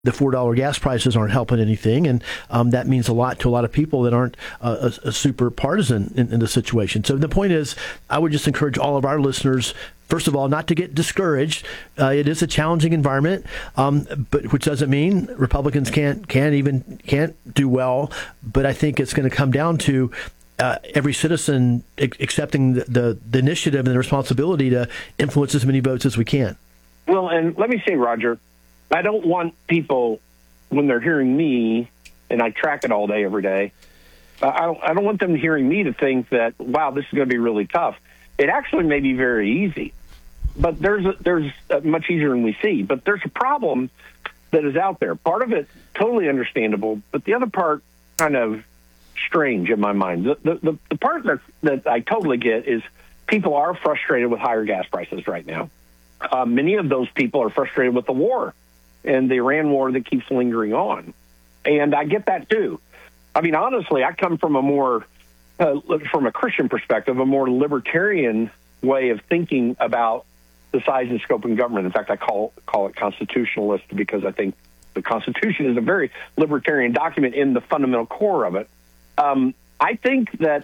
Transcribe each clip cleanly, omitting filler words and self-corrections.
the $4 gas prices aren't helping anything, and that means a lot to a lot of people that aren't a super partisan in the situation. So the point is, I would just encourage all of our listeners, first of all, not to get discouraged. It is a challenging environment, but which doesn't mean Republicans can't do well. But I think it's going to come down to every citizen accepting the initiative and the responsibility to influence as many votes as we can. Well, and let me say, Roger, I don't want people, when they're hearing me, and I track it all day, every day, I don't want them hearing me to think that, wow, this is going to be really tough. It actually may be very easy, but there's much easier than we see. But there's a problem that is out there. Part of it, totally understandable, but the other part, kind of strange in my mind. The part that I totally get is people are frustrated with higher gas prices right now. Many of those people are frustrated with the war and the Iran war that keeps lingering on. And I get that too. I mean, honestly, I come from from a Christian perspective, a more libertarian way of thinking about the size and scope of government. In fact, I call it constitutionalist because I think the Constitution is a very libertarian document in the fundamental core of it. I think that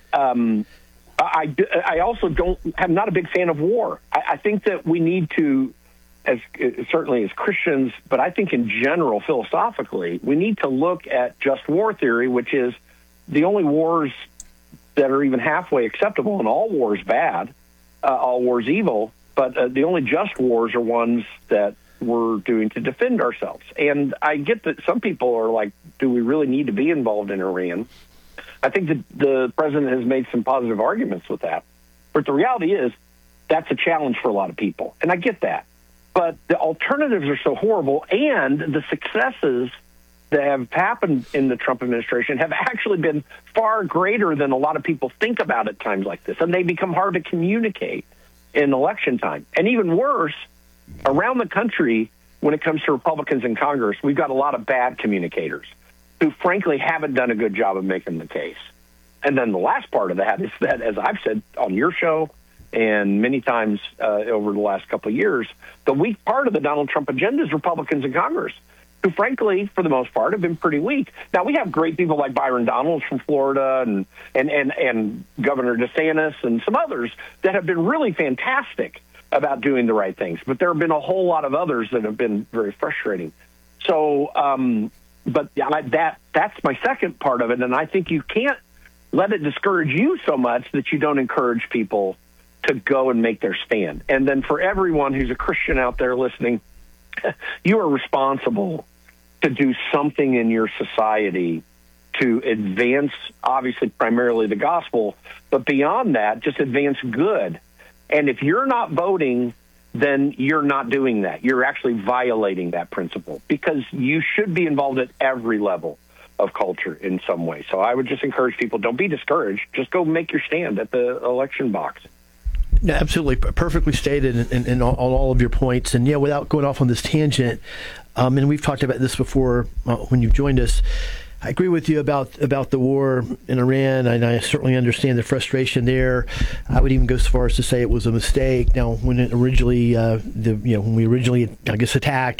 I also I'm not a big fan of war. I think that we need to, certainly as Christians, but I think in general, philosophically, we need to look at just war theory, which is the only wars that are even halfway acceptable, and all wars bad, all wars evil, but the only just wars are ones that we're doing to defend ourselves. And I get that some people are like, do we really need to be involved in Iran? I think that the president has made some positive arguments with that. But the reality is that's a challenge for a lot of people, and I get that. But the alternatives are so horrible, and the successes that have happened in the Trump administration have actually been far greater than a lot of people think about at times like this, and they become hard to communicate in election time. And even worse, around the country, when it comes to Republicans in Congress, we've got a lot of bad communicators who, frankly, haven't done a good job of making the case. And then the last part of that is that, as I've said on your show and many times over the last couple of years, the weak part of the Donald Trump agenda is Republicans in Congress, who, frankly, for the most part, have been pretty weak. Now, we have great people like Byron Donalds from Florida and Governor DeSantis and some others that have been really fantastic about doing the right things. But there have been a whole lot of others that have been very frustrating. So, but that's my second part of it, and I think you can't let it discourage you so much that you don't encourage people to go and make their stand. And then for everyone who's a Christian out there listening, you are responsible to do something in your society to advance, obviously, primarily the gospel, but beyond that, just advance good. And if you're not voting, then you're not doing that. You're actually violating that principle, because you should be involved at every level of culture in some way. So I would just encourage people, don't be discouraged. Just go make your stand at the election box. No, absolutely. Perfectly stated in all of your points. And yeah, without going off on this tangent, and we've talked about this before when you've joined us, I agree with you about the war in Iran, and I certainly understand the frustration there. I would even go so far as to say it was a mistake. Now, when it originally, when we originally, I guess, attacked,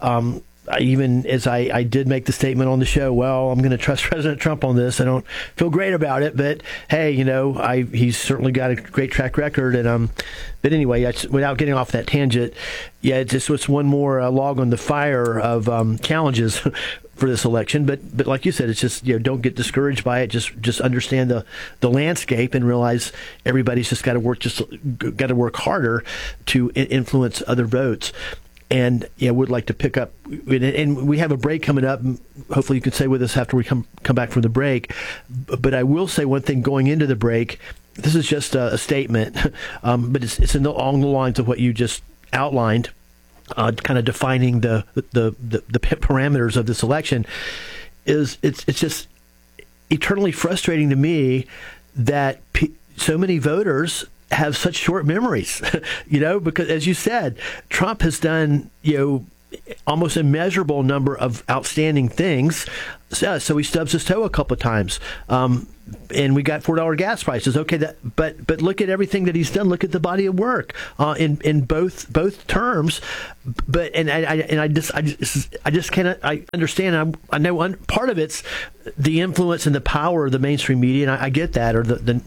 even as I did make the statement on the show, well, I'm going to trust President Trump on this. I don't feel great about it, but hey, he's certainly got a great track record. And but anyway, without getting off that tangent, yeah, it just was one more log on the fire of challenges for this election. But like you said, it's just, don't get discouraged by it. Just understand the landscape and realize everybody's just got to work harder to influence other votes. And would like to pick up, and we have a break coming up. Hopefully you can stay with us after we come back from the break. But I will say one thing going into the break. This is just a statement, but it's along the lines of what you just outlined, kind of defining the parameters of this election. It's just eternally frustrating to me that so many voters have such short memories, because as you said, Trump has done, almost immeasurable number of outstanding things. So he stubs his toe a couple of times. And we got $4 gas prices. Okay, but look at everything that he's done. Look at the body of work in both terms. But I just cannot. I understand. I know part of it's the influence and the power of the mainstream media, and I get that, or the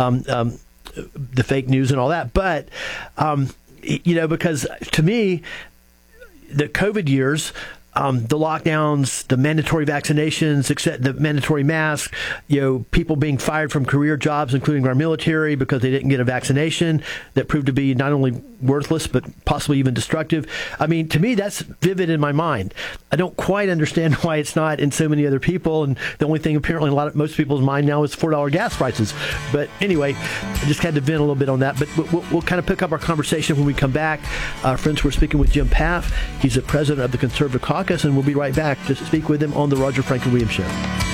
fake news and all that. But because to me, the COVID years, the lockdowns, the mandatory vaccinations, except the mandatory mask, people being fired from career jobs, including our military, because they didn't get a vaccination that proved to be not only worthless, but possibly even destructive. I mean, to me, that's vivid in my mind. I don't quite understand why it's not in so many other people. And the only thing apparently in most people's mind now is $4 gas prices. But anyway, I just had to vent a little bit on that. But we'll kind of pick up our conversation when we come back. Friends, we're speaking with Jim Paff. He's the president of the Conservative Caucus, and we'll be right back to speak with him on the Roger Franklin Williams Show.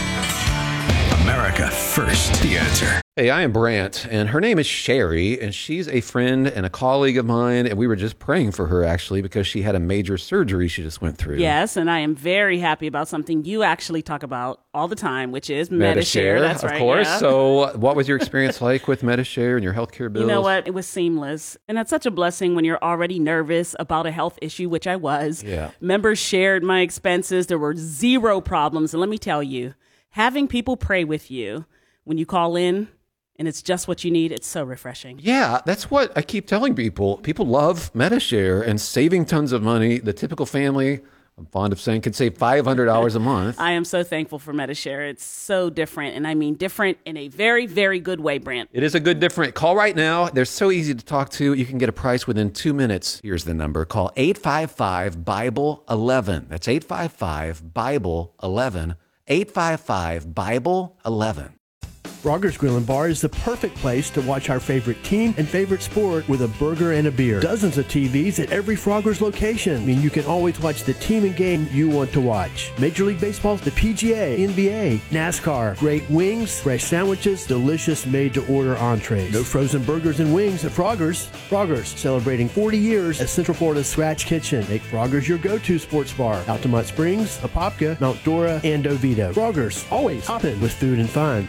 America First, The Answer. Hey, I am Brant, and her name is Sherry, and she's a friend and a colleague of mine, and we were just praying for her, actually, because she had a major surgery she just went through. Yes, and I am very happy about something you actually talk about all the time, which is Medi-Share. That's right, of course. Yeah. So what was your experience like with Medi-Share and your healthcare bills? You know what? It was seamless, and that's such a blessing when you're already nervous about a health issue, which I was. Yeah. Members shared my expenses. There were zero problems, and let me tell you, having people pray with you when you call in, and it's just what you need, it's so refreshing. Yeah, that's what I keep telling people. People love Medi-Share and saving tons of money. The typical family, I'm fond of saying, can save $500 a month. I am so thankful for Medi-Share. It's so different, and I mean different in a very, very good way, Brant. It is a good different. Call right now. They're so easy to talk to. You can get a price within 2 minutes. Here's the number. Call 855-BIBLE-11. That's 855-BIBLE-11. 855-BIBLE-11. Frogger's Grill and Bar is the perfect place to watch our favorite team and favorite sport with a burger and a beer. Dozens of TVs at every Frogger's location. I mean, you can always watch the team and game you want to watch. Major League Baseball, the PGA, NBA, NASCAR, great wings, fresh sandwiches, delicious made-to-order entrees. No frozen burgers and wings at Frogger's. Frogger's, celebrating 40 years as Central Florida's Scratch Kitchen. Make Frogger's your go-to sports bar. Altamont Springs, Apopka, Mount Dora, and Oviedo. Frogger's, always hopping with food and fun.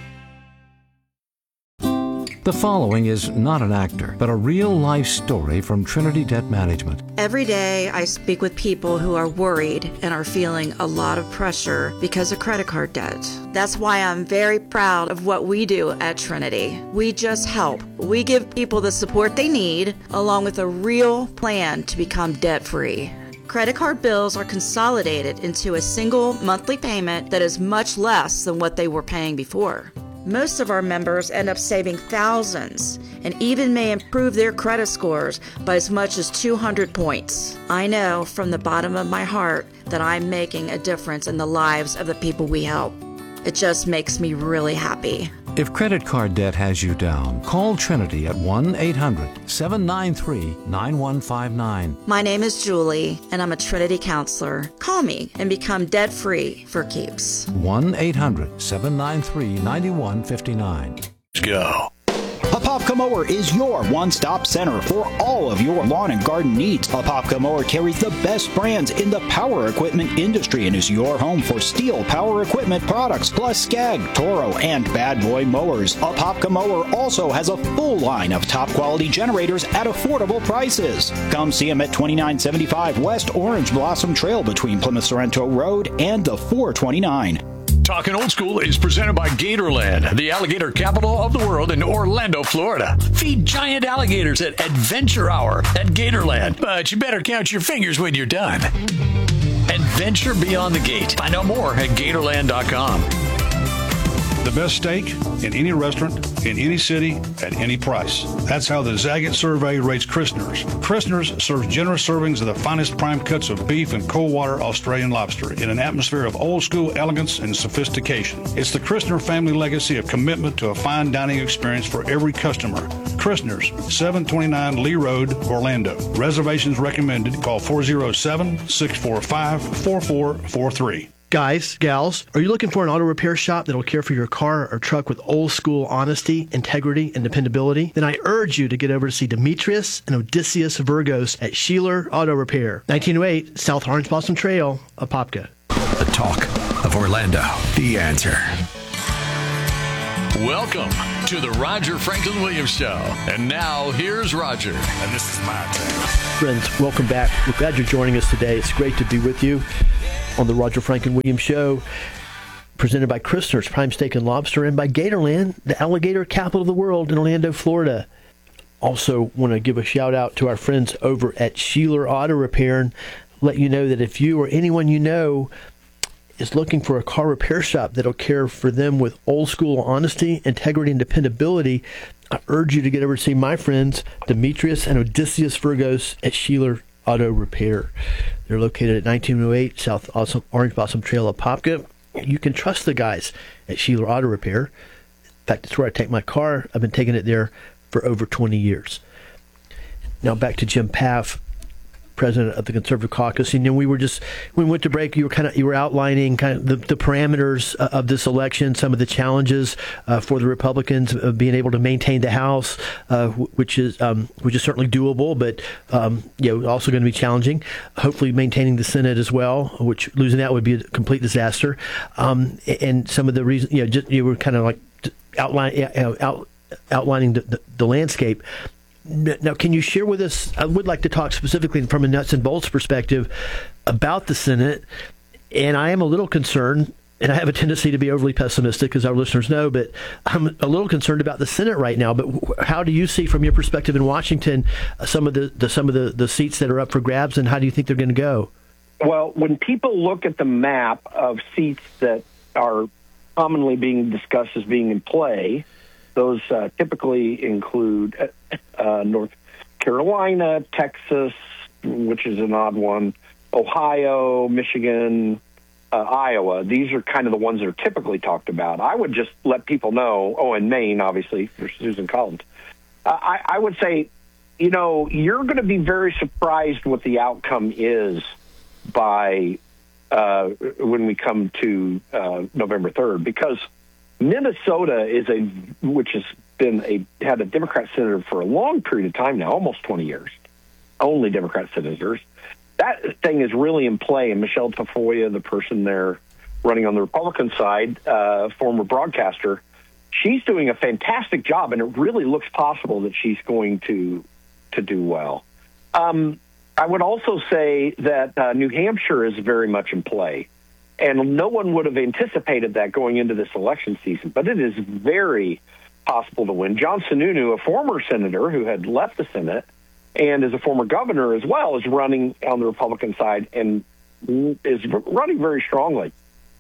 The following is not an actor, but a real-life story from Trinity Debt Management. Every day I speak with people who are worried and are feeling a lot of pressure because of credit card debt. That's why I'm very proud of what we do at Trinity. We just help. We give people the support they need, along with a real plan to become debt-free. Credit card bills are consolidated into a single monthly payment that is much less than what they were paying before. Most of our members end up saving thousands and even may improve their credit scores by as much as 200 points. I know from the bottom of my heart that I'm making a difference in the lives of the people we help. It just makes me really happy. If credit card debt has you down, call Trinity at 1-800-793-9159. My name is Julie, and I'm a Trinity counselor. Call me and become debt-free for keeps. 1-800-793-9159. Let's go. Apopka Mower is your one-stop center for all of your lawn and garden needs. Apopka Mower carries the best brands in the power equipment industry and is your home for steel power equipment products, plus Skag, Toro, and Bad Boy mowers. Apopka Mower also has a full line of top-quality generators at affordable prices. Come see them at 2975 West Orange Blossom Trail between Plymouth Sorrento Road and the 429. Talking Old School is presented by Gatorland, the alligator capital of the world in Orlando, Florida. Feed giant alligators at Adventure Hour at Gatorland, but you better count your fingers when you're done. Adventure Beyond the Gate. Find out more at Gatorland.com. The best steak in any restaurant, in any city, at any price. That's how the Zagat survey rates Christner's. Christner's serves generous servings of the finest prime cuts of beef and cold-water Australian lobster in an atmosphere of old-school elegance and sophistication. It's the Christner family legacy of commitment to a fine dining experience for every customer. Christner's, 729 Lee Road, Orlando. Reservations recommended. Call 407-645-4443. Guys, gals, are you looking for an auto repair shop that'll care for your car or truck with old school honesty, integrity, and dependability? Then I urge you to get over to see Demetrius and Odysseus Virgos at Sheeler Auto Repair, 1908 South Orange Blossom Trail, Apopka. The talk of Orlando. The Answer. Welcome to the Roger Franklin Williams Show. And now, here's Roger. And this is my turn. Friends, welcome back. We're glad you're joining us today. It's great to be with you on the Roger Franklin Williams Show, presented by Christner's Prime Steak and Lobster and by Gatorland, the alligator capital of the world in Orlando, Florida. Also want to give a shout out to our friends over at Sheeler Auto Repair and let you know that if you or anyone you know is looking for a car repair shop that'll care for them with old school honesty, integrity, and dependability, I urge you to get over to see my friends Demetrius and Odysseus Virgos at Sheeler Auto Repair. They're located at 1908 South Orange Blossom Trail, Apopka. You can trust the guys at Sheeler Auto Repair. In fact, it's where I take my car. I've been taking it there for over 20 years. Now back to Jim Paff, president of the Conservative Caucus. And we went to break. You were outlining kind of the parameters of this election, some of the challenges for the Republicans of being able to maintain the House, which is certainly doable, but also going to be challenging. Hopefully, maintaining the Senate as well, which losing that would be a complete disaster. And some of the reasons, you were kind of like outlining the landscape. Now, can you share with us, I would like to talk specifically from a nuts and bolts perspective about the Senate, and I am a little concerned, and I have a tendency to be overly pessimistic, as our listeners know, but I'm a little concerned about the Senate right now. But how do you see, from your perspective in Washington, some of the seats that are up for grabs, and how do you think they're going to go? Well, when people look at the map of seats that are commonly being discussed as being in play, those typically include North Carolina, Texas, which is an odd one, Ohio, Michigan, Iowa. These are kind of the ones that are typically talked about. I would just let people know, and Maine, obviously, for Susan Collins. I would say, you're going to be very surprised what the outcome is by when we come to November 3rd, because Minnesota which has had a Democrat senator for a long period of time now, almost 20 years, only Democrat senators. That thing is really in play, and Michelle Tafoya, the person there running on the Republican side, former broadcaster, she's doing a fantastic job, and it really looks possible that she's going to do well. I would also say that New Hampshire is very much in play. And no one would have anticipated that going into this election season, but it is very possible to win. John Sununu, a former senator who had left the Senate and is a former governor as well, is running on the Republican side and is running very strongly.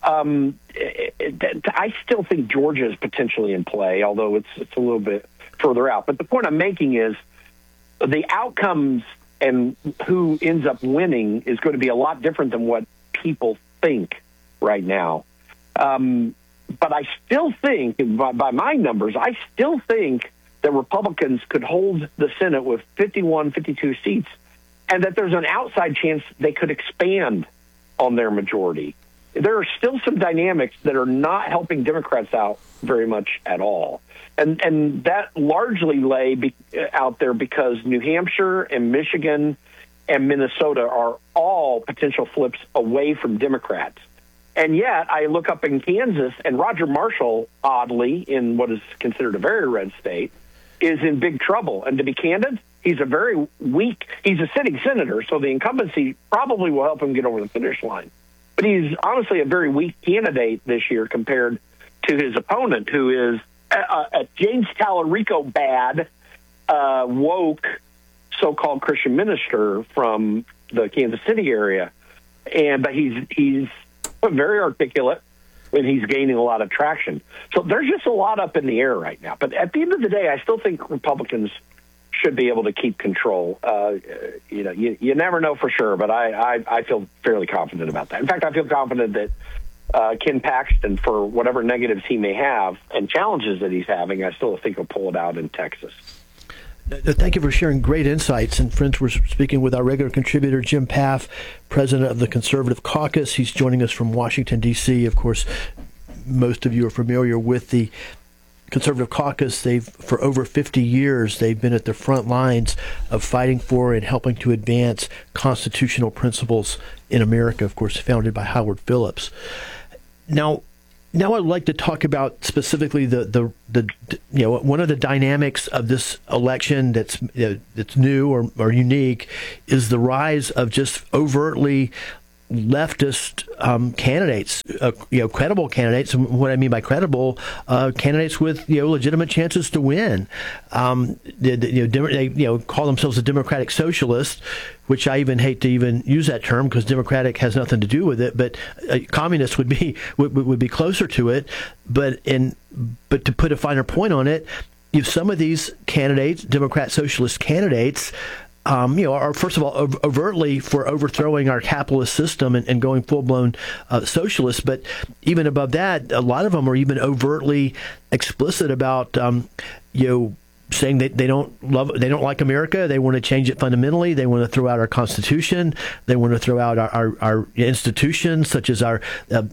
I still think Georgia is potentially in play, although it's a little bit further out. But the point I'm making is the outcomes and who ends up winning is going to be a lot different than what people think right now. But I still think, by my numbers, I still think that Republicans could hold the Senate with 51, 52 seats, and that there's an outside chance they could expand on their majority. There are still some dynamics that are not helping Democrats out very much at all. And that largely lay out there because New Hampshire and Michigan and Minnesota are all potential flips away from Democrats. And yet, I look up in Kansas, and Roger Marshall, oddly, in what is considered a very red state, is in big trouble. And to be candid, he's a sitting senator, so the incumbency probably will help him get over the finish line. But he's honestly a very weak candidate this year compared to his opponent, who is a James Tallarico bad, woke, so-called Christian minister from the Kansas City area. But he's very articulate, and he's gaining a lot of traction. So there's just a lot up in the air right now. But at the end of the day, I still think Republicans should be able to keep control. You never know for sure, but I feel fairly confident about that. In fact, I feel confident that Ken Paxton, for whatever negatives he may have and challenges that he's having, I still think he'll pull it out in Texas. Thank you for sharing great insights. And friends, we're speaking with our regular contributor, Jim Paff, president of the Conservative Caucus. He's joining us from Washington, D.C. Of course, most of you are familiar with the Conservative Caucus. For over 50 years, they've been at the front lines of fighting for and helping to advance constitutional principles in America, of course, founded by Howard Phillips. Now I'd like to talk about specifically the one of the dynamics of this election that's new or unique is the rise of just overtly leftist candidates, credible candidates. And what I mean by credible, candidates with legitimate chances to win. They call themselves a democratic socialist, which I even hate to even use that term because democratic has nothing to do with it. But communist would be closer to it. But to put a finer point on it, if some of these candidates, Democrat socialist candidates, are first of all overtly for overthrowing our capitalist system and going full-blown socialist. But even above that, a lot of them are even overtly explicit about, saying that they don't like America. They want to change it fundamentally. They want to throw out our Constitution. They want to throw out our institutions, such as our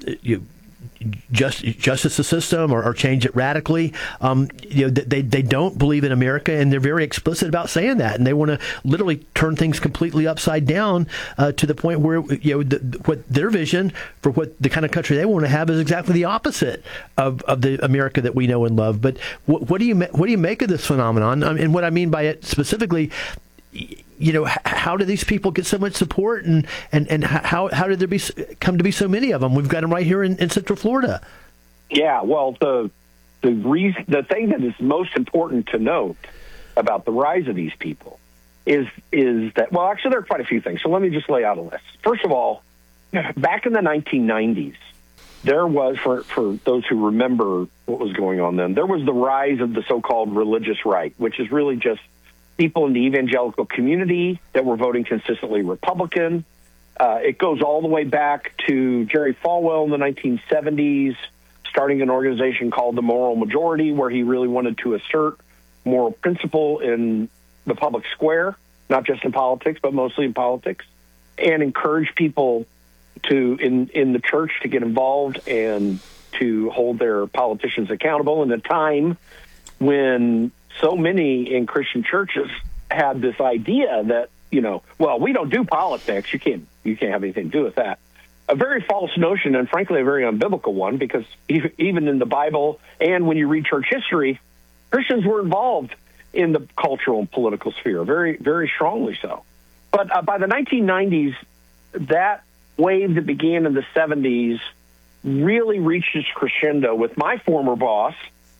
justice system, or change it radically. They don't believe in America, and they're very explicit about saying that, and they want to literally turn things completely upside down to the point where what their vision for what the kind of country they want to have is exactly the opposite of the America that we know and love. But what do you make of this phenomenon? And what I mean by it specifically, how do these people get so much support, and how did there come to be so many of them? We've got them right here in Central Florida. Yeah, well, the thing that is most important to note about the rise of these people is that, well, actually, there are quite a few things. So let me just lay out a list. First of all, back in the 1990s, there was, for those who remember what was going on then, there was the rise of the so-called religious right, which is really just people in the evangelical community that were voting consistently Republican. It goes all the way back to Jerry Falwell in the 1970s, starting an organization called the Moral Majority, where he really wanted to assert moral principle in the public square, not just in politics, but mostly in politics, and encourage people to in the church to get involved and to hold their politicians accountable in a time when so many in Christian churches had this idea that, well, we don't do politics. You can't have anything to do with that. A very false notion, and frankly, a very unbiblical one, because even in the Bible and when you read church history, Christians were involved in the cultural and political sphere, very, very strongly so. But by the 1990s, that wave that began in the 70s really reached its crescendo with my former boss,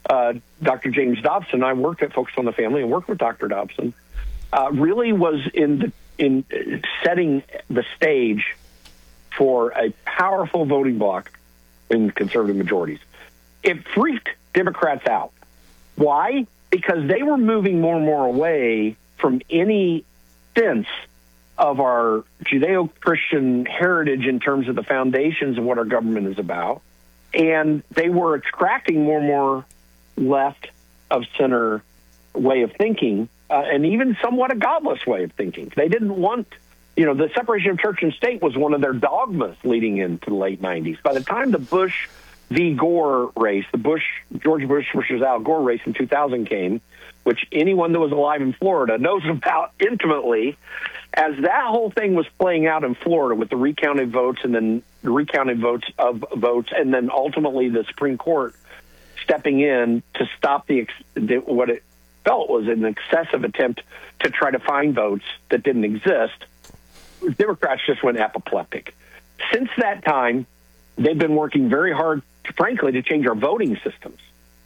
Dr. James Dobson. I worked at Focus on the Family and worked with Dr. Dobson, really was in setting the stage for a powerful voting bloc in conservative majorities. It freaked Democrats out. Why? Because they were moving more and more away from any sense of our Judeo-Christian heritage in terms of the foundations of what our government is about. And they were attracting more and more left of center way of thinking, and even somewhat a godless way of thinking. They didn't want, the separation of church and state was one of their dogmas leading into the late 90s. By the time the Bush v. Gore race, George Bush versus Al Gore race in 2000 came, which anyone that was alive in Florida knows about intimately, as that whole thing was playing out in Florida with the recounted votes and then the recounted votes, and then ultimately the Supreme Court stepping in to stop what it felt was an excessive attempt to try to find votes that didn't exist, Democrats just went apoplectic. Since that time, they've been working very hard, frankly, to change our voting systems.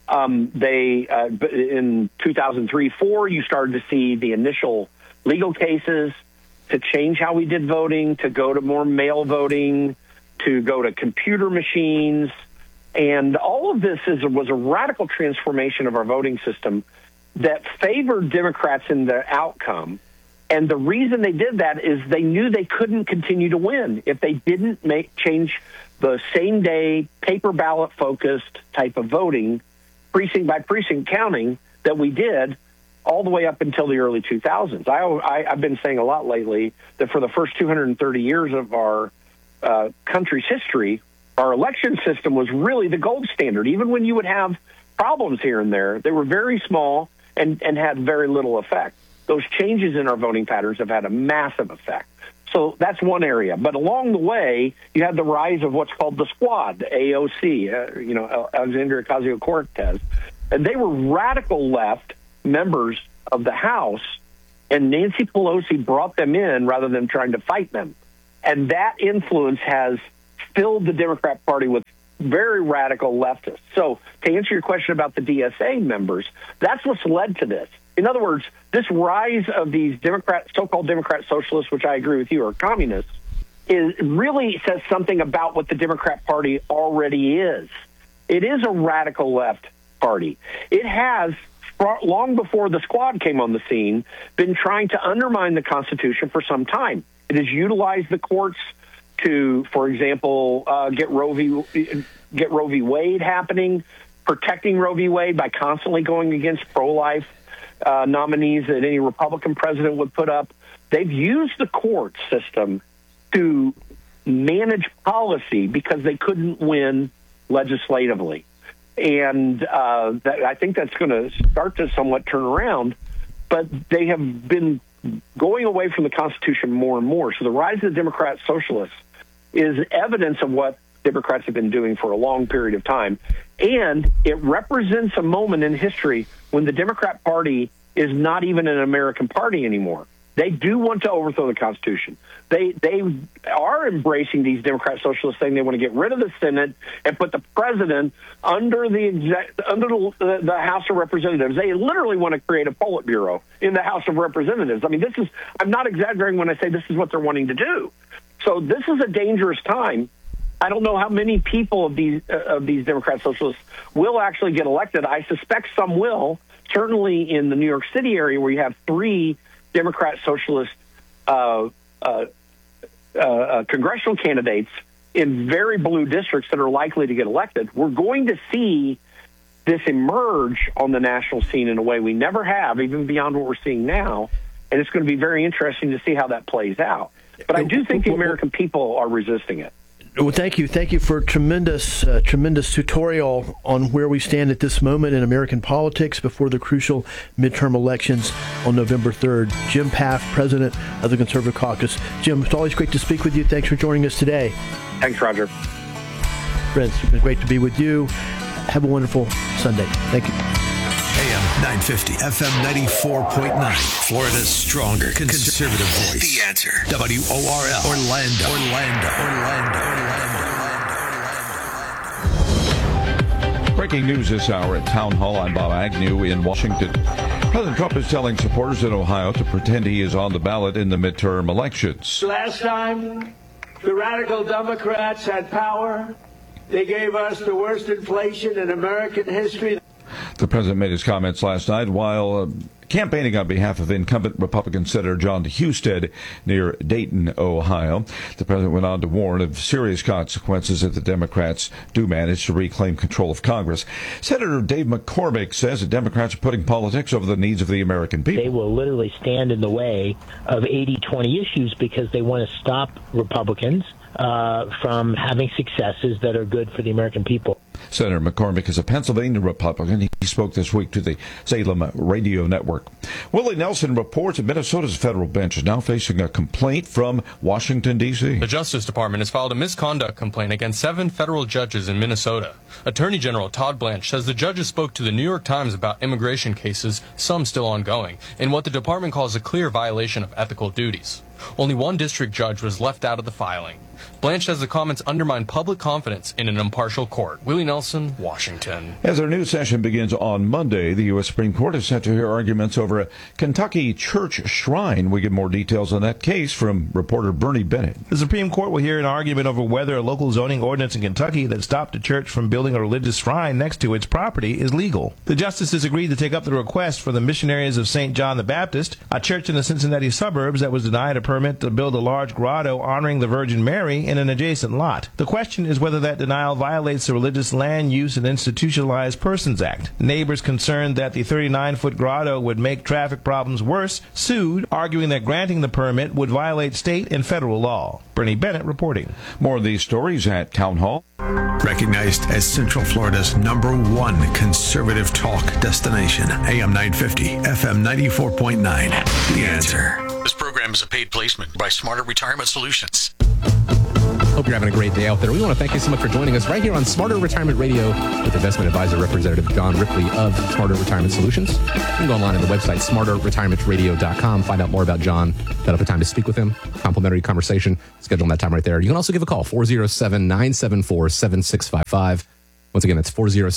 In 2003-4, you started to see the initial legal cases to change how we did voting, to go to more mail voting, to go to computer machines. And all of this was a radical transformation of our voting system that favored Democrats in the outcome. And the reason they did that is they knew they couldn't continue to win if they didn't change the same-day, paper ballot-focused type of voting, precinct by precinct counting that we did. all the way up until the early 2000s. I've been saying a lot lately that for the first 230 years of our country's history, our election system was really the gold standard. Even when you would have problems here and there, they were very small and had very little effect. Those changes in our voting patterns have had a massive effect. So that's one area. But along the way, you had the rise of what's called the Squad, the AOC, Alexandria Ocasio-Cortez. And they were radical left members of the House, and Nancy Pelosi brought them in rather than trying to fight them. And that influence has filled the Democrat Party with very radical leftists. So to answer your question about the DSA members, that's what's led to this. In other words, this rise of these so-called Democrat socialists, which I agree with you, are communists, really says something about what the Democrat Party already is. It is a radical left party. It has, long before the Squad came on the scene, been trying to undermine the Constitution for some time. It has utilized the courts to, for example, get Roe v. Wade happening, protecting Roe v. Wade by constantly going against pro-life nominees that any Republican president would put up. They've used the court system to manage policy because they couldn't win legislatively. And I think that's going to start to somewhat turn around. But they have been going away from the Constitution more and more. So the rise of the Democrat socialists is evidence of what Democrats have been doing for a long period of time. And it represents a moment in history when the Democrat Party is not even an American party anymore. They do want to overthrow the Constitution. They are embracing these Democrat socialists, saying they want to get rid of the Senate and put the president under the House of Representatives. They literally want to create a Politburo in the House of Representatives. I mean, I'm not exaggerating when I say this is what they're wanting to do. So this is a dangerous time. I don't know how many people of these Democrat socialists will actually get elected. I suspect some will. Certainly in the New York City area, where you have 3 Democrat socialist congressional candidates in very blue districts that are likely to get elected, we're going to see this emerge on the national scene in a way we never have, even beyond what we're seeing now. And it's going to be very interesting to see how that plays out. But I do think the American people are resisting it. Well, thank you. Thank you for a tremendous tutorial on where we stand at this moment in American politics before the crucial midterm elections on November 3rd. Jim Paff, President of the Conservative Caucus. Jim, it's always great to speak with you. Thanks for joining us today. Thanks, Roger. Friends, it's been great to be with you. Have a wonderful Sunday. Thank you. AM 950, FM 94.9. Florida's stronger conservative voice. The Answer. WORL. Orlando. Breaking news this hour at Town Hall. I'm Bob Agnew in Washington. President Trump is telling supporters in Ohio to pretend he is on the ballot in the midterm elections. Last time, the radical Democrats had power. They gave us the worst inflation in American history. The president made his comments last night while campaigning on behalf of incumbent Republican Senator John Husted near Dayton, Ohio. The president went on to warn of serious consequences if the Democrats do manage to reclaim control of Congress. Senator Dave McCormick says that Democrats are putting politics over the needs of the American people. They will literally stand in the way of 80-20 issues because they want to stop Republicans from having successes that are good for the American people. Senator McCormick is a Pennsylvania Republican. He spoke this week to the Salem Radio Network. Willie Nelson reports that Minnesota's federal bench is now facing a complaint from Washington, D.C. The Justice Department has filed a misconduct complaint against 7 federal judges in Minnesota. Attorney General Todd Blanche says the judges spoke to the New York Times about immigration cases, some still ongoing, in what the department calls a clear violation of ethical duties. Only one district judge was left out of the filing. Blanche says the comments undermine public confidence in an impartial court. Willie Nelson, Washington. As our new session begins on Monday, the U.S. Supreme Court is set to hear arguments over a Kentucky church shrine. We get more details on that case from reporter Bernie Bennett. The Supreme Court will hear an argument over whether a local zoning ordinance in Kentucky that stopped a church from building a religious shrine next to its property is legal. The justices agreed to take up the request for the Missionaries of St. John the Baptist, a church in the Cincinnati suburbs that was denied a permit to build a large grotto honoring the Virgin Mary dairy in an adjacent lot. The question is whether that denial violates the Religious Land Use and Institutionalized Persons Act. Neighbors concerned that the 39-foot grotto would make traffic problems worse sued, arguing that granting the permit would violate state and federal law. Bernie Bennett reporting. More of these stories at Town Hall. Recognized as Central Florida's #1 conservative talk destination. AM 950, FM 94.9. The Answer. This program is a paid placement by Smarter Retirement Solutions. Hope you're having a great day out there. We want to thank you so much for joining us right here on Smarter Retirement Radio with investment advisor Representative John Ripley of Smarter Retirement Solutions. You can go online on the website smarterretirementradio.com, find out more about John, set up a time to speak with him, complimentary conversation, schedule that time right there. You can also give a call, 407-974-7655. Once again, that's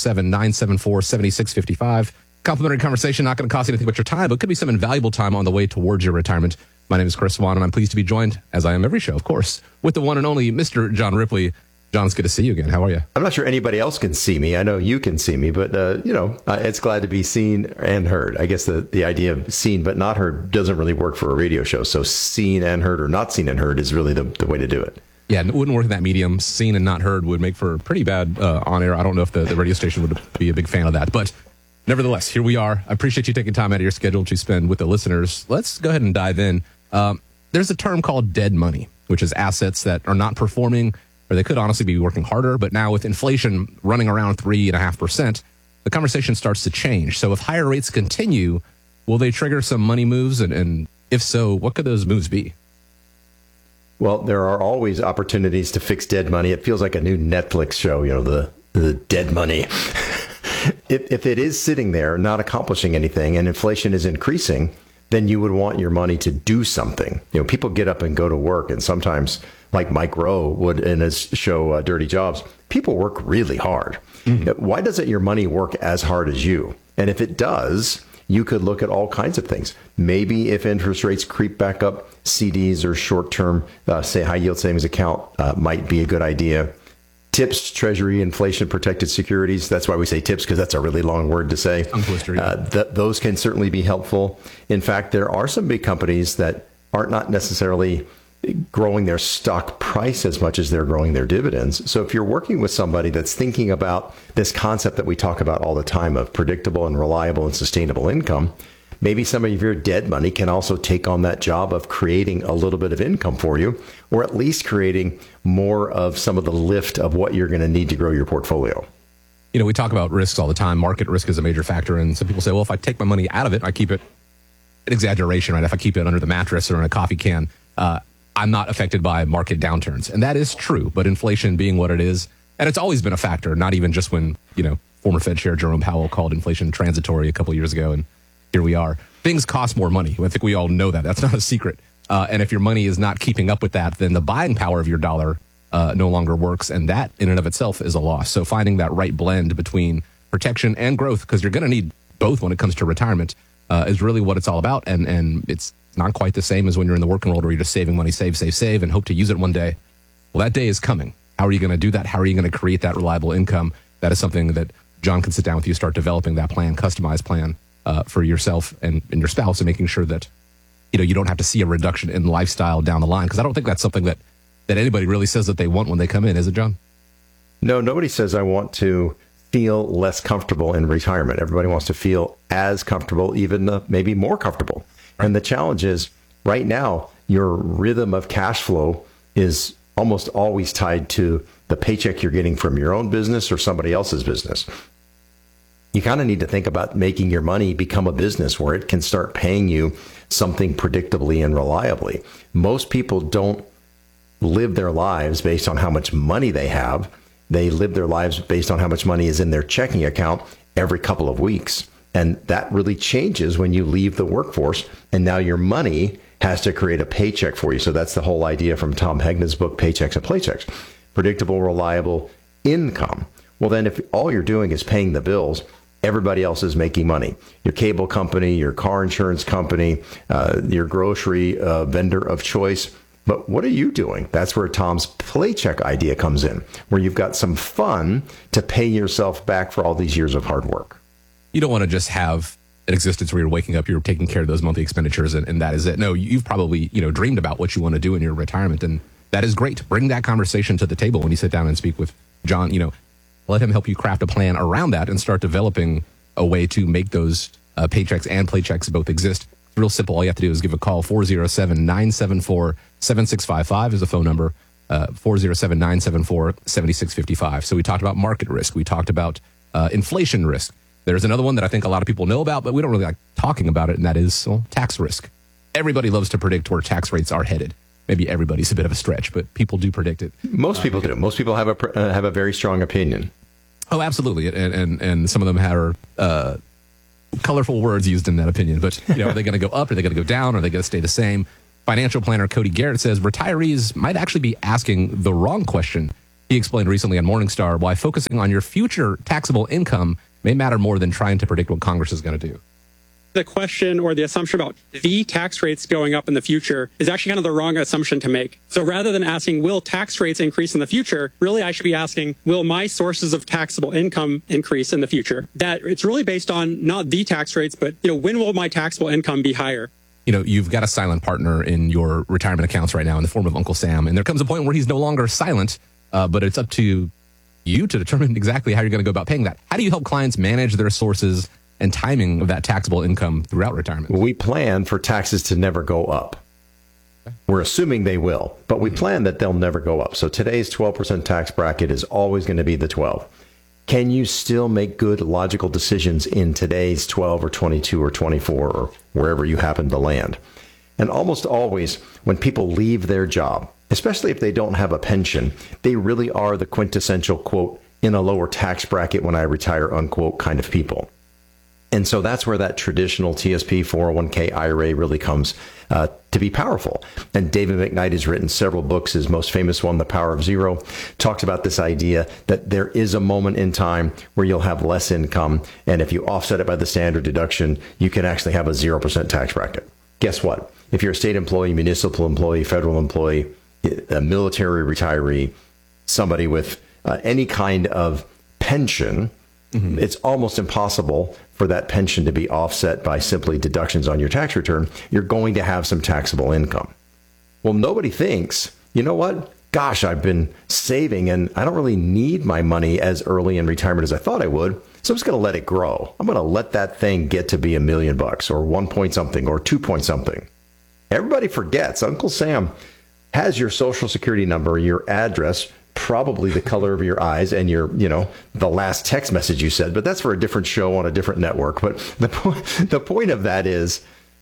407-974-7655. Complimentary conversation, not going to cost you anything but your time, but it could be some invaluable time on the way towards your retirement. My name is Chris Swan, and I'm pleased to be joined, as I am every show, of course, with the one and only Mr. John Ripley. John, it's good to see you again. How are you? I'm not sure anybody else can see me. I know you can see me, but, it's glad to be seen and heard. I guess the idea of seen but not heard doesn't really work for a radio show. So seen and heard or not seen and heard is really the way to do it. Yeah, it wouldn't work in that medium. Seen and not heard would make for pretty bad on-air. I don't know if the radio station would be a big fan of that, but nevertheless, here we are. I appreciate you taking time out of your schedule to spend with the listeners. Let's go ahead and dive in. There's a term called dead money, which is assets that are not performing, or they could honestly be working harder. But now with inflation running around 3.5%, the conversation starts to change. So if higher rates continue, will they trigger some money moves? And if so, what could those moves be? Well, there are always opportunities to fix dead money. It feels like a new Netflix show, the dead money. If it is sitting there, not accomplishing anything, and inflation is increasing, then you would want your money to do something. People get up and go to work, and sometimes, like Mike Rowe would in his show Dirty Jobs, people work really hard. Mm-hmm. Why doesn't your money work as hard as you? And if it does, you could look at all kinds of things. Maybe if interest rates creep back up, CDs or short-term, say high-yield savings account might be a good idea. TIPS, Treasury, inflation-protected securities. That's why we say TIPS, because that's a really long word to say. Those can certainly be helpful. In fact, there are some big companies that aren't not necessarily growing their stock price as much as they're growing their dividends. So if you're working with somebody that's thinking about this concept that we talk about all the time of predictable and reliable and sustainable income, maybe some of your dead money can also take on that job of creating a little bit of income for you, or at least creating more of some of the lift of what you're going to need to grow your portfolio. We talk about risks all the time. Market risk is a major factor. And some people say, well, if I take my money out of it, I keep it, an exaggeration, right? If I keep it under the mattress or in a coffee can, I'm not affected by market downturns. And that is true. But inflation being what it is, and it's always been a factor, not even just when, former Fed Chair Jerome Powell called inflation transitory a couple of years ago. And here we are. Things cost more money. I think we all know that. That's not a secret. And if your money is not keeping up with that, then the buying power of your dollar no longer works. And that in and of itself is a loss. So finding that right blend between protection and growth, because you're going to need both when it comes to retirement, is really what it's all about. And it's not quite the same as when you're in the working world where you're just saving money, save, and hope to use it one day. Well, that day is coming. How are you going to do that? How are you going to create that reliable income? That is something that John can sit down with you, start developing that plan, customized plan for yourself and your spouse, and making sure that you don't have to see a reduction in lifestyle down the line. Because I don't think that's something that anybody really says that they want when they come in, is it, John? No, nobody says I want to feel less comfortable in retirement. Everybody wants to feel as comfortable, even maybe more comfortable. And the challenge is right now, your rhythm of cash flow is almost always tied to the paycheck you're getting from your own business or somebody else's business. You kind of need to think about making your money become a business where it can start paying you something predictably and reliably. Most people don't live their lives based on how much money they have. They live their lives based on how much money is in their checking account every couple of weeks. And that really changes when you leave the workforce. And now your money has to create a paycheck for you. So that's the whole idea from Tom Hegna's book, Paychecks and Playchecks. Predictable, reliable income. Well, then if all you're doing is paying the bills, everybody else is making money. Your cable company, your car insurance company, your grocery vendor of choice. But what are you doing? That's where Tom's Playcheck idea comes in, where you've got some fun to pay yourself back for all these years of hard work. You don't want to just have an existence where you're waking up, you're taking care of those monthly expenditures, and that is it. No, you've probably dreamed about what you want to do in your retirement, and that is great. Bring that conversation to the table when you sit down and speak with John. Let him help you craft a plan around that and start developing a way to make those paychecks and playchecks both exist. It's real simple. All you have to do is give a call. 407-974-7655 is the phone number. 407-974-7655. So we talked about market risk. We talked about inflation risk. There's another one that I think a lot of people know about, but we don't really like talking about it, and that is tax risk. Everybody loves to predict where tax rates are headed. Maybe everybody's a bit of a stretch, but people do predict it. Most people do. Most people have a very strong opinion. Oh, absolutely, and some of them have colorful words used in that opinion. But are they going to go up? Are they going to go down? Are they going to stay the same? Financial planner Cody Garrett says retirees might actually be asking the wrong question. He explained recently on Morningstar why focusing on your future taxable income may matter more than trying to predict what Congress is going to do. The question or the assumption about the tax rates going up in the future is actually kind of the wrong assumption to make. So rather than asking, will tax rates increase in the future, really I should be asking, will my sources of taxable income increase in the future? That it's really based on not the tax rates, but when will my taxable income be higher? You've got a silent partner in your retirement accounts right now in the form of Uncle Sam, and there comes a point where he's no longer silent, but it's up to you to determine exactly how you're going to go about paying that. How do you help clients manage their sources and timing of that taxable income throughout retirement? We plan for taxes to never go up. We're assuming they will, but we plan that they'll never go up. So today's 12% tax bracket is always going to be the 12. Can you still make good, logical decisions in today's 12 or 22 or 24 or wherever you happen to land? And almost always, when people leave their job, especially if they don't have a pension, they really are the quintessential, quote, in a lower tax bracket when I retire, unquote, kind of people. And so that's where that traditional TSP 401k IRA really comes to be powerful. And David McKnight has written several books. His most famous one, The Power of Zero, talks about this idea that there is a moment in time where you'll have less income. And if you offset it by the standard deduction, you can actually have a 0% tax bracket. Guess what? If you're a state employee, municipal employee, federal employee, a military retiree, somebody with any kind of pension, it's almost impossible for that pension to be offset by simply deductions on your tax return. You're going to have some taxable income. Well, nobody thinks, you know what? Gosh, I've been saving and I don't really need my money as early in retirement as I thought I would. So I'm just going to let it grow. I'm going to let that thing get to be $1 million or 1 point something or 2 point something. Everybody forgets Uncle Sam has your social security number, your address, probably the color of your eyes and your, the last text message you said, but that's for a different show on a different network. But the point of that is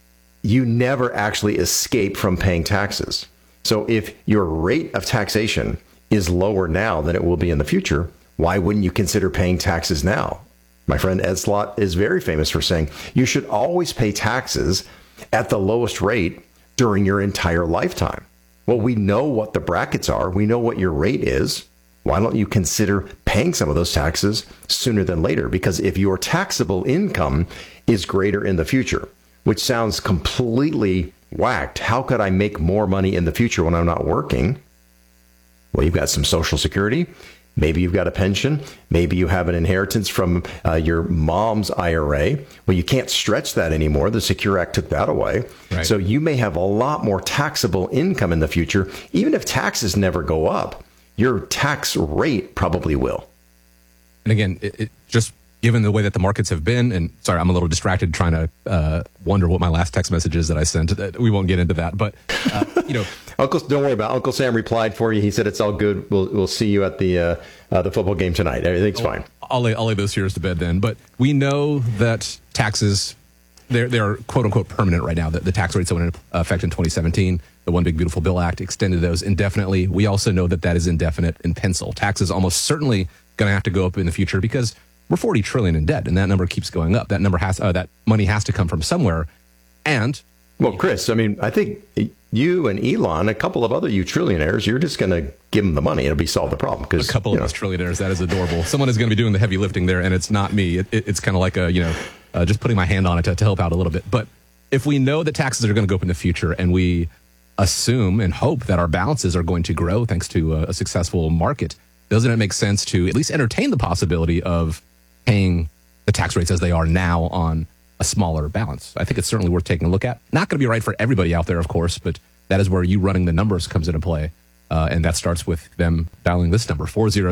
you never actually escape from paying taxes. So if your rate of taxation is lower now than it will be in the future, why wouldn't you consider paying taxes now? My friend Ed Slott is very famous for saying you should always pay taxes at the lowest rate during your entire lifetime. Well, we know what the brackets are. We know what your rate is. Why don't you consider paying some of those taxes sooner than later? Because if your taxable income is greater in the future, which sounds completely whacked, how could I make more money in the future when I'm not working? Well, you've got some Social Security. Maybe you've got a pension. Maybe you have an inheritance from your mom's IRA. Well, you can't stretch that anymore. The Secure Act took that away. Right. So you may have a lot more taxable income in the future. Even if taxes never go up, your tax rate probably will. And again, it just given the way that the markets have been, and sorry, I'm a little distracted trying to wonder what my last text message is that I sent. We won't get into that, but don't worry about it. Uncle Sam replied for you. He said it's all good. We'll see you at the football game tonight. Everything's fine. I'll lay those fears to bed then. But we know that taxes, they're quote unquote permanent right now. The tax rates that went into effect in 2017, the One Big Beautiful Bill Act extended those indefinitely. We also know that is indefinite in pencil. Taxes almost certainly going to have to go up in the future because we're $40 trillion in debt, and that number keeps going up. That number that money has to come from somewhere. And well, Chris, I think you and Elon, a couple of other you trillionaires, you're just going to give them the money. It'll solve the problem. A couple of us trillionaires, that is adorable. Someone is going to be doing the heavy lifting there, and it's not me. It's kind of like just putting my hand on it to help out a little bit. But if we know that taxes are going to go up in the future, and we assume and hope that our balances are going to grow thanks to a successful market, doesn't it make sense to at least entertain the possibility of paying the tax rates as they are now on a smaller balance? I think it's certainly worth taking a look at. Not going to be right for everybody out there, of course, but that is where you running the numbers comes into play. And that starts with them dialing this number,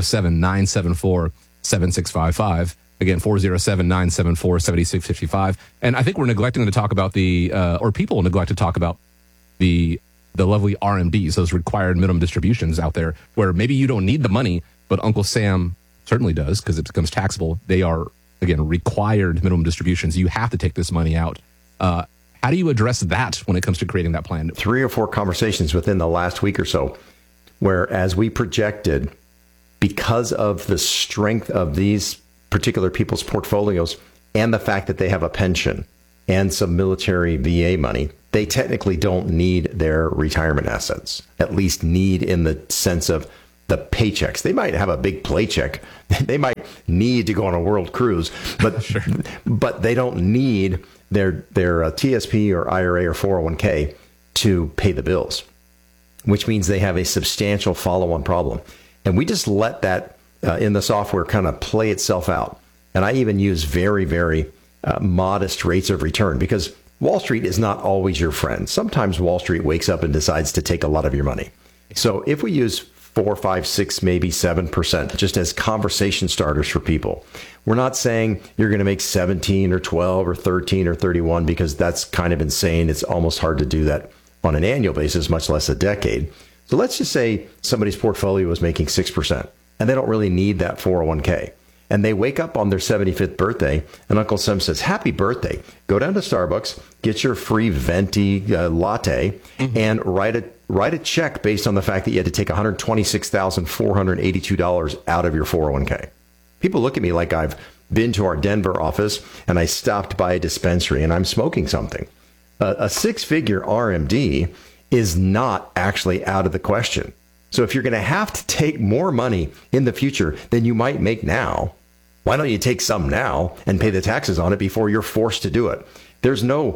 407-974-7655. Again, 407-974-7655. And I think we're neglecting to talk about or people neglect to talk about the lovely RMDs, those required minimum distributions out there, where maybe you don't need the money, but Uncle Sam certainly does because it becomes taxable. They are, again, required minimum distributions. You have to take this money out. How do you address that when it comes to creating that plan? 3 or 4 conversations within the last week or so, where as we projected, because of the strength of these particular people's portfolios and the fact that they have a pension and some military VA money, they technically don't need their retirement assets, at least need in the sense of the paychecks. They might have a big paycheck. They might need to go on a world cruise, but sure. But they don't need their TSP or IRA or 401k to pay the bills, which means they have a substantial follow-on problem. And we just let that in the software kind of play itself out. And I even use very, very modest rates of return because Wall Street is not always your friend. Sometimes Wall Street wakes up and decides to take a lot of your money. So if we use 4, 5, 6, maybe 7%, just as conversation starters for people, we're not saying you're going to make 17 or 12 or 13 or 31 because that's kind of insane. It's almost hard to do that on an annual basis, much less a decade. So let's just say somebody's portfolio was making 6% and they don't really need that 401k. And they wake up on their 75th birthday and Uncle Sam says, happy birthday. Go down to Starbucks, get your free venti latte, and write a check based on the fact that you had to take $126,482 out of your 401k. People look at me like I've been to our Denver office and I stopped by a dispensary and I'm smoking something. A 6-figure RMD is not actually out of the question. So if you're going to have to take more money in the future than you might make now, why don't you take some now and pay the taxes on it before you're forced to do it? There's no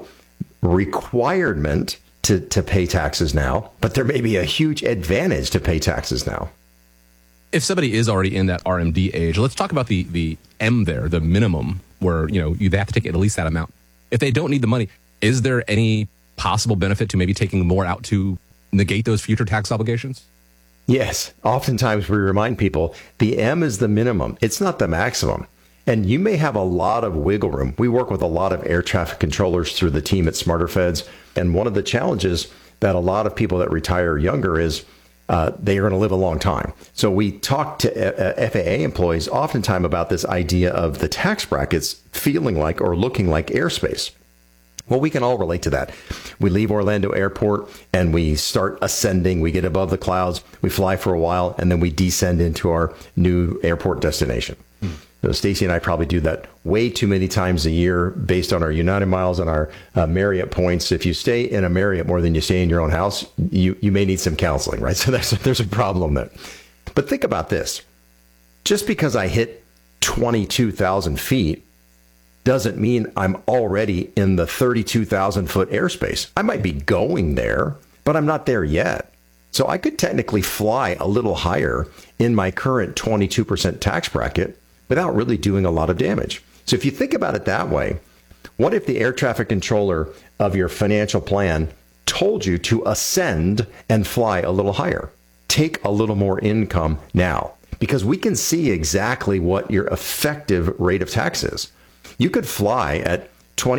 requirement to pay taxes now, but there may be a huge advantage to pay taxes now. If somebody is already in that RMD age, let's talk about the M there, the minimum, where you have to take at least that amount. If they don't need the money, is there any possible benefit to maybe taking more out to negate those future tax obligations? Yes. Oftentimes we remind people the M is the minimum. It's not the maximum. And you may have a lot of wiggle room. We work with a lot of air traffic controllers through the team at Smarter Feds. And one of the challenges that a lot of people that retire younger is they are going to live a long time. So we talk to FAA employees oftentimes about this idea of the tax brackets feeling like or looking like airspace. Well, we can all relate to that. We leave Orlando Airport and we start ascending. We get above the clouds. We fly for a while and then we descend into our new airport destination. So Stacy and I probably do that way too many times a year based on our United miles and our Marriott points. If you stay in a Marriott more than you stay in your own house, you may need some counseling, right? So there's a problem there. But think about this. Just because I hit 22,000 feet doesn't mean I'm already in the 32,000 foot airspace. I might be going there, but I'm not there yet. So I could technically fly a little higher in my current 22% tax bracket without really doing a lot of damage. So if you think about it that way, what if the air traffic controller of your financial plan told you to ascend and fly a little higher? Take a little more income now, because we can see exactly what your effective rate of tax is. You could fly at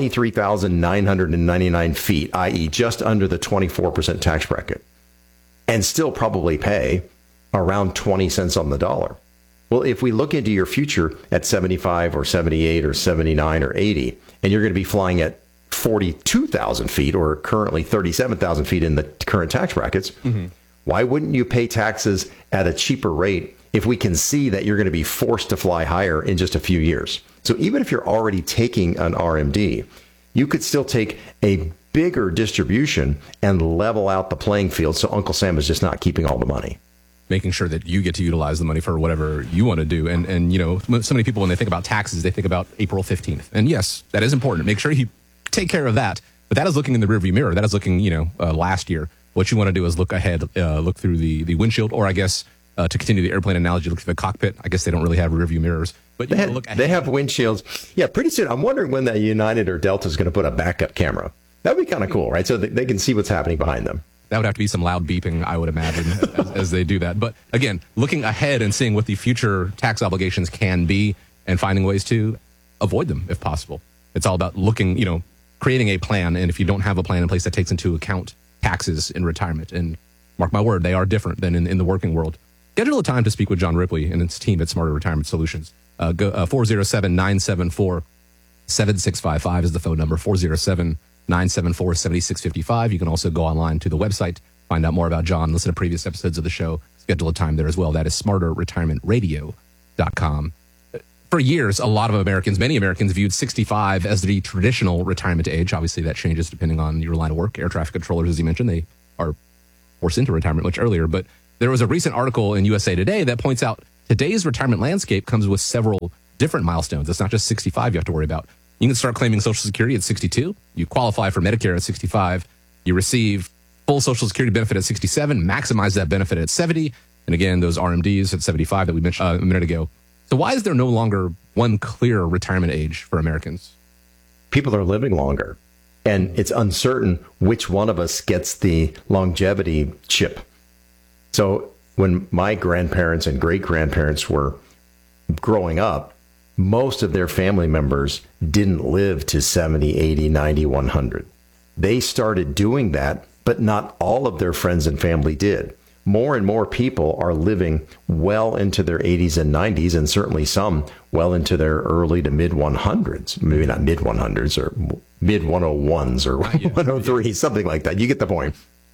23,999 feet, i.e. just under the 24% tax bracket, and still probably pay around 20 cents on the dollar. Well, if we look into your future at 75 or 78 or 79 or 80, and you're going to be flying at 42,000 feet or currently 37,000 feet in the current tax brackets, why wouldn't you pay taxes at a cheaper rate if we can see that you're going to be forced to fly higher in just a few years? So even if you're already taking an RMD, you could still take a bigger distribution and level out the playing field so Uncle Sam is just not keeping all the money. Making sure that you get to utilize the money for whatever you want to do. And so many people, when they think about taxes, they think about April 15th. And yes, that is important. Make sure you take care of that. But that is looking in the rearview mirror. That is looking, last year. What you want to do is look ahead, look through the windshield, or I guess to continue the airplane analogy, look through the cockpit. I guess they don't really have rearview mirrors. But they have windshields. Yeah, pretty soon. I'm wondering when that United or Delta is going to put a backup camera. That would be kind of cool, right? So they can see what's happening behind them. That would have to be some loud beeping, I would imagine, as they do that. But again, looking ahead and seeing what the future tax obligations can be and finding ways to avoid them if possible. It's all about looking, creating a plan. And if you don't have a plan in place that takes into account taxes in retirement, and mark my word, they are different than in the working world. Schedule a time to speak with John Ripley and his team at Smarter Retirement Solutions. 407-974-7655 is the phone number, 407-974-7655. You can also go online to the website, find out more about John, listen to previous episodes of the show, schedule a time there as well. That is smarterretirementradio.com. For years, a lot of Americans, many Americans, viewed 65 as the traditional retirement age. Obviously, that changes depending on your line of work. Air traffic controllers, as you mentioned, they are forced into retirement much earlier. But there was a recent article in USA Today that points out today's retirement landscape comes with several different milestones. It's not just 65 you have to worry about. You can start claiming Social Security at 62. You qualify for Medicare at 65. You receive full Social Security benefit at 67, maximize that benefit at 70. And again, those RMDs at 75 that we mentioned a minute ago. So why is there no longer one clear retirement age for Americans? People are living longer, and it's uncertain which one of us gets the longevity chip. So when my grandparents and great-grandparents were growing up, most of their family members didn't live to 70, 80, 90, 100. They started doing that, but not all of their friends and family did. More and more people are living well into their 80s and 90s, and certainly some well into their early to mid 100s. Maybe not mid 100s or mid 101s or 103, something like that. You get the point.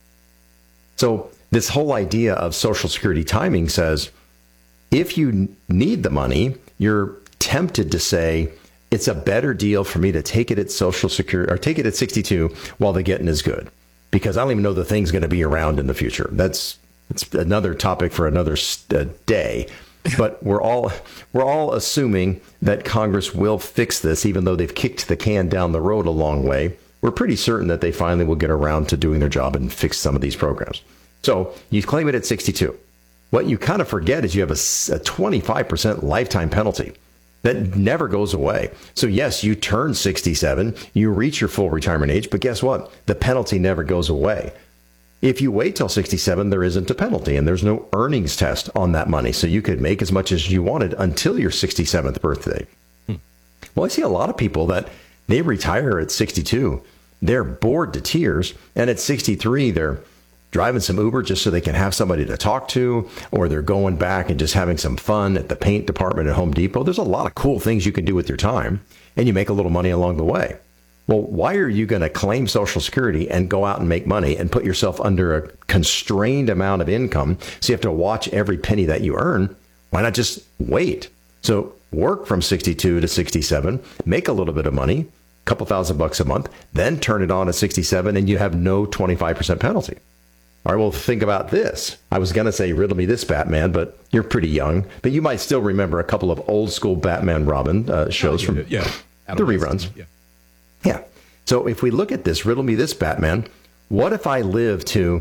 So this whole idea of Social Security timing says, if you need the money, you're tempted to say, it's a better deal for me to take it at Social Security or take it at 62 while the getting is good, because I don't even know the thing's going to be around in the future. It's another topic for another day. But we're all assuming that Congress will fix this, even though they've kicked the can down the road a long way. We're pretty certain that they finally will get around to doing their job and fix some of these programs. So you claim it at 62. What you kind of forget is you have a 25% lifetime penalty that never goes away. So yes, you turn 67, you reach your full retirement age, but guess what? The penalty never goes away. If you wait till 67, there isn't a penalty, and there's no earnings test on that money. So you could make as much as you wanted until your 67th birthday. Well, I see a lot of people that they retire at 62. They're bored to tears. And at 63, they're driving some Uber just so they can have somebody to talk to, or they're going back and just having some fun at the paint department at Home Depot. There's a lot of cool things you can do with your time, and you make a little money along the way. Well, why are you going to claim Social Security and go out and make money and put yourself under a constrained amount of income so you have to watch every penny that you earn? Why not just wait? So work from 62 to 67, make a little bit of money, a couple $1,000 a month, then turn it on at 67 and you have no 25% penalty. All right, well, think about this. I was going to say, riddle me this, Batman, but you're pretty young. But you might still remember a couple of old school Batman Robin shows from the reruns. Yeah. So if we look at this, riddle me this, Batman, what if I live to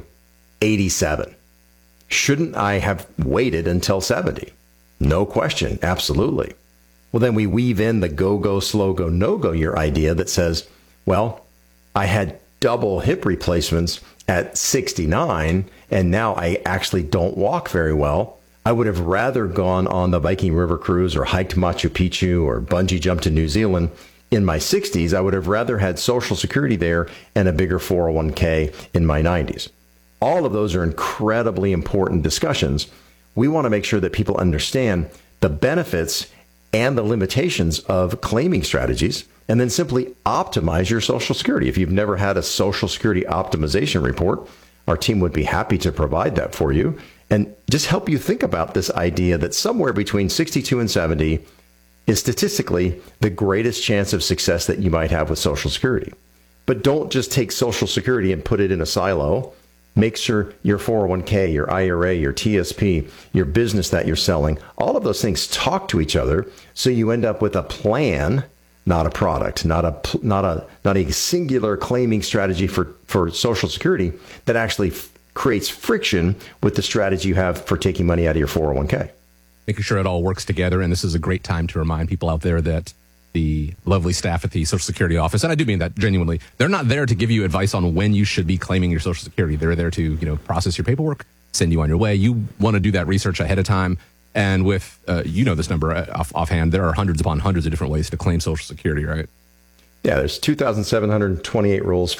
87? Shouldn't I have waited until 70? No question. Absolutely. Well, then we weave in the go, slow go, no-go year idea that says, well, I had double hip replacements at 69, and now I actually don't walk very well. I would have rather gone on the Viking River cruise or hiked Machu Picchu or bungee jumped to New Zealand. In my 60s, I would have rather had Social Security there and a bigger 401k in my 90s. All of those are incredibly important discussions. We want to make sure that people understand the benefits and the limitations of claiming strategies, and then simply optimize your Social Security. If you've never had a Social Security optimization report, our team would be happy to provide that for you and just help you think about this idea that somewhere between 62 and 70 is statistically the greatest chance of success that you might have with Social Security. But don't just take Social Security and put it in a silo. Make sure your 401k, your IRA, your TSP, your business that you're selling, all of those things talk to each other so you end up with a plan, not a product, not a singular claiming strategy for Social Security that actually creates friction with the strategy you have for taking money out of your 401k. Making sure it all works together. And this is a great time to remind people out there that the lovely staff at the Social Security office, and I do mean that genuinely, they're not there to give you advice on when you should be claiming your Social Security. They're there to, process your paperwork, send you on your way. You want to do that research ahead of time. And with, this number offhand, there are hundreds upon hundreds of different ways to claim Social Security, right? Yeah, there's 2,728 rules,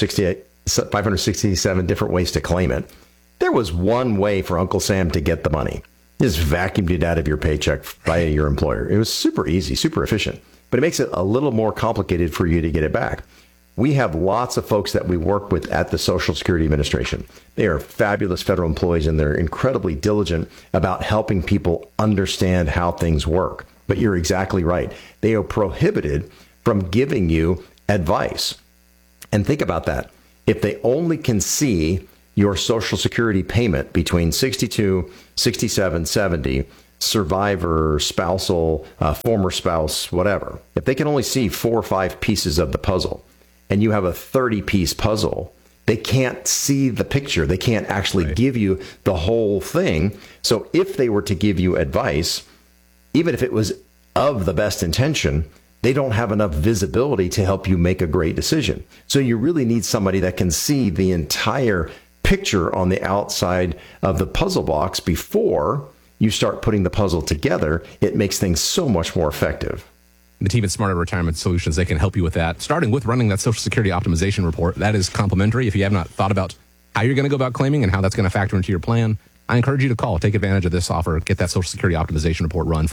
567 different ways to claim it. There was one way for Uncle Sam to get the money. Just vacuumed it out of your paycheck via your employer. It was super easy, super efficient, but it makes it a little more complicated for you to get it back. We have lots of folks that we work with at the Social Security Administration. They are fabulous federal employees, and they're incredibly diligent about helping people understand how things work. But you're exactly right. They are prohibited from giving you advice. And think about that. If they only can see your Social Security payment between 62, 67, 70, survivor, spousal, former spouse, whatever. If they can only see 4 or 5 pieces of the puzzle, and you have a 30-piece puzzle, they can't see the picture. They can't actually give you the whole thing. So if they were to give you advice, even if it was of the best intention, they don't have enough visibility to help you make a great decision. So you really need somebody that can see the entire picture on the outside of the puzzle box before you start putting the puzzle together. It makes things so much more effective. The team at Smarter Retirement Solutions, they can help you with that, starting with running that Social Security optimization report. That is complimentary. If you have not thought about how you're going to go about claiming and how that's going to factor into your plan, I encourage you to call. Take advantage of this offer. Get that Social Security optimization report run,